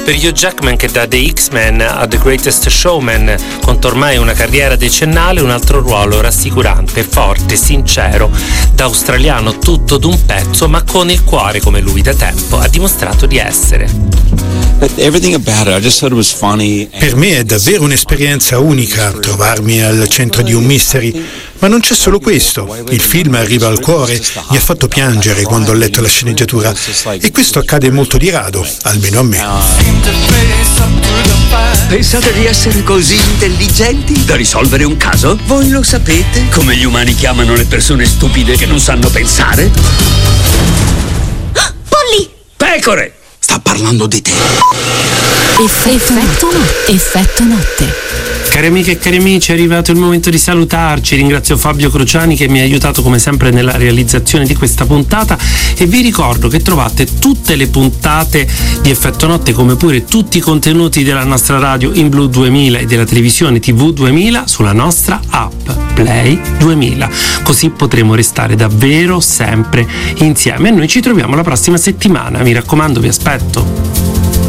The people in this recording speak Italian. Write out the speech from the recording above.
Per Hugh Jackman, che da The X-Men a The Greatest Showman conta ormai una carriera decennale, un altro ruolo rassicurante, forte, sincero, da australiano tutto d'un pezzo, ma con il cuore come lui da tempo ha dimostrato di essere. Per me è davvero un'esperienza unica trovarmi al centro di un mystery, ma non c'è solo questo. Il film arriva al cuore, mi ha fatto piangere quando ho letto la sceneggiatura e questo accade molto di rado, almeno a me. Pensate di essere così intelligenti da risolvere un caso? Voi lo sapete? Come gli umani chiamano le persone stupide che non sanno pensare? Polly! Pecore! Sta parlando di te. Effetto notte. Cari amiche e cari amici, è arrivato il momento di salutarci. Ringrazio Fabio Crociani che mi ha aiutato come sempre nella realizzazione di questa puntata e vi ricordo che trovate tutte le puntate di Effetto Notte, come pure tutti i contenuti della nostra radio in Blu 2000 e della televisione TV 2000 sulla nostra app Play 2000, così potremo restare davvero sempre insieme e noi ci troviamo la prossima settimana. Mi raccomando, vi aspetto.